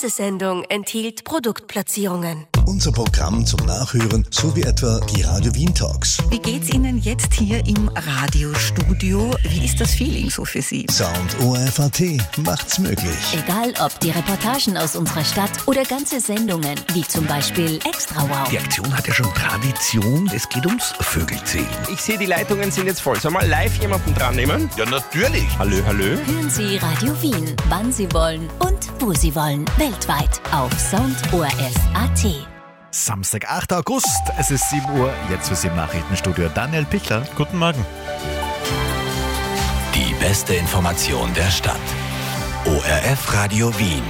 Diese Sendung enthielt Produktplatzierungen. Unser Programm zum Nachhören sowie etwa die Radio Wien Talks. Wie geht's Ihnen jetzt hier im Radiostudio? Wie ist das Feeling so für Sie? Sound ORF.at macht's möglich. Egal ob die Reportagen aus unserer Stadt oder ganze Sendungen, wie zum Beispiel Extra Wow. Die Aktion hat ja schon Tradition. Es geht ums Vögelzählen. Ich sehe, die Leitungen sind jetzt voll. Soll mal live jemanden dran nehmen? Ja, natürlich. Hallo. Hören Sie Radio Wien, wann Sie wollen und wo Sie wollen. Weltweit auf Sound ORF.at. Samstag, 8. August, es ist 7 Uhr, jetzt für Sie im Nachrichtenstudio Daniel Pichler. Guten Morgen. Die beste Information der Stadt. ORF Radio Wien.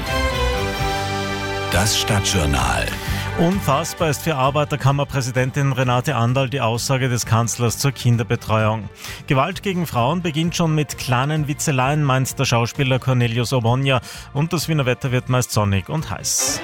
Das Stadtjournal. Unfassbar ist für Arbeiterkammerpräsidentin Renate Anderl die Aussage des Kanzlers zur Kinderbetreuung. Gewalt gegen Frauen beginnt schon mit kleinen Witzeleien, meint der Schauspieler Cornelius Obonia. Und das Wiener Wetter wird meist sonnig und heiß.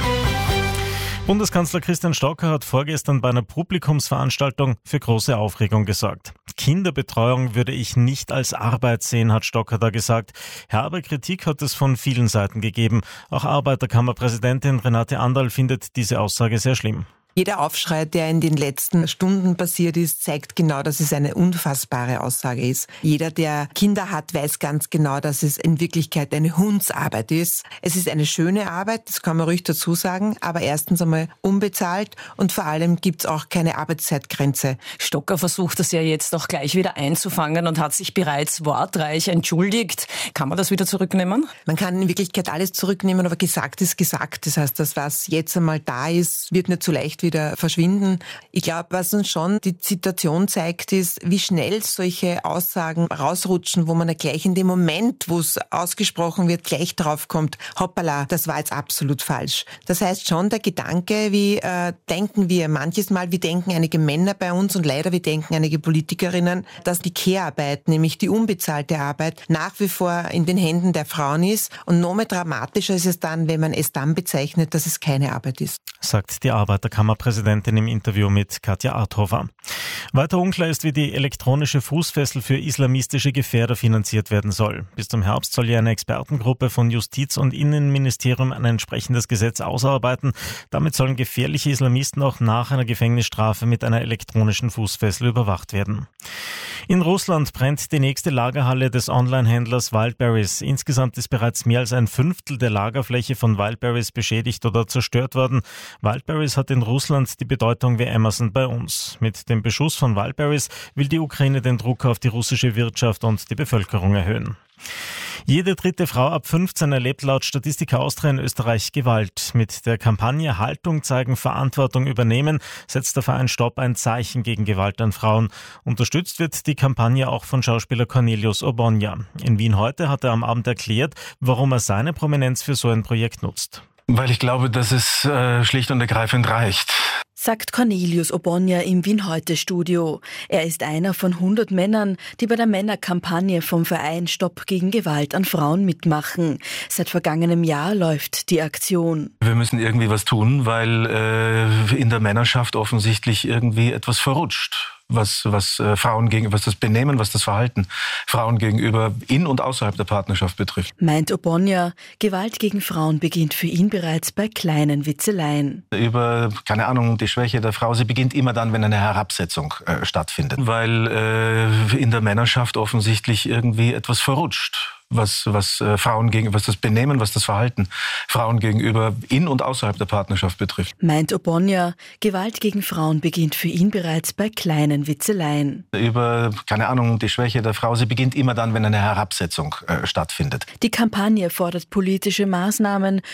Bundeskanzler Christian Stocker hat vorgestern bei einer Publikumsveranstaltung für große Aufregung gesorgt. Kinderbetreuung würde ich nicht als Arbeit sehen, hat Stocker da gesagt. Herbe Kritik hat es von vielen Seiten gegeben. Auch Arbeiterkammerpräsidentin Renate Anderl findet diese Aussage sehr schlimm. Jeder Aufschrei, der in den letzten Stunden passiert ist, zeigt genau, dass es eine unfassbare Aussage ist. Jeder, der Kinder hat, weiß ganz genau, dass es in Wirklichkeit eine Hundsarbeit ist. Es ist eine schöne Arbeit, das kann man ruhig dazu sagen, aber erstens einmal unbezahlt und vor allem gibt es auch keine Arbeitszeitgrenze. Stocker versucht das ja jetzt auch gleich wieder einzufangen und hat sich bereits wortreich entschuldigt. Kann man das wieder zurücknehmen? Man kann in Wirklichkeit alles zurücknehmen, aber gesagt ist gesagt. Das heißt, das, was jetzt einmal da ist, wird nicht so leicht wieder verschwinden. Ich glaube, was uns schon die Situation zeigt, ist, wie schnell solche Aussagen rausrutschen, wo man ja gleich in dem Moment, wo es ausgesprochen wird, gleich draufkommt, hoppala, das war jetzt absolut falsch. Das heißt schon der Gedanke, wie denken wir manches Mal, wie denken einige Männer bei uns und leider wie denken einige Politikerinnen, dass die Care-Arbeit, nämlich die unbezahlte Arbeit, nach wie vor in den Händen der Frauen ist und noch mehr dramatischer ist es dann, wenn man es dann bezeichnet, dass es keine Arbeit ist. Sagt die Arbeiterkammerpräsidentin im Interview mit Katja Arthofer. Weiter unklar ist, wie die elektronische Fußfessel für islamistische Gefährder finanziert werden soll. Bis zum Herbst soll ja eine Expertengruppe von Justiz- und Innenministerium ein entsprechendes Gesetz ausarbeiten. Damit sollen gefährliche Islamisten auch nach einer Gefängnisstrafe mit einer elektronischen Fußfessel überwacht werden. In Russland brennt die nächste Lagerhalle des Online-Händlers Wildberries. Insgesamt ist bereits mehr als ein Fünftel der Lagerfläche von Wildberries beschädigt oder zerstört worden. Wildberries hat in Russland die Bedeutung wie Amazon bei uns. Mit dem Beschuss von Wildberries will die Ukraine den Druck auf die russische Wirtschaft und die Bevölkerung erhöhen. Jede dritte Frau ab 15 erlebt laut Statistika Austria in Österreich Gewalt. Mit der Kampagne Haltung zeigen, Verantwortung übernehmen setzt der Verein Stopp ein Zeichen gegen Gewalt an Frauen. Unterstützt wird die Kampagne auch von Schauspieler Cornelius Obonia. In Wien heute hat er am Abend erklärt, warum er seine Prominenz für so ein Projekt nutzt. Weil ich glaube, dass es schlicht und ergreifend reicht. Sagt Cornelius Obonia im Wien-Heute-Studio. Er ist einer von 100 Männern, die bei der Männerkampagne vom Verein Stopp gegen Gewalt an Frauen mitmachen. Seit vergangenem Jahr läuft die Aktion. Wir müssen irgendwie was tun, weil in der Männerschaft offensichtlich irgendwie etwas verrutscht. Was Frauen gegenüber, was das Benehmen, was das Verhalten Frauen gegenüber in und außerhalb der Partnerschaft betrifft. Meint Obonia, Gewalt gegen Frauen beginnt für ihn bereits bei kleinen Witzeleien. Über, keine Ahnung, die Schwäche der Frau, sie beginnt immer dann, wenn eine Herabsetzung stattfindet. Weil in der Männerschaft offensichtlich irgendwie etwas verrutscht. Was Frauen gegenüber, was das Benehmen, was das Verhalten Frauen gegenüber in und außerhalb der Partnerschaft betrifft. Meint Obonia, Gewalt gegen Frauen beginnt für ihn bereits bei kleinen Witzeleien. Über, keine Ahnung, die Schwäche der Frau, sie beginnt immer dann, wenn eine Herabsetzung stattfindet. Die Kampagne fordert politische Maßnahmen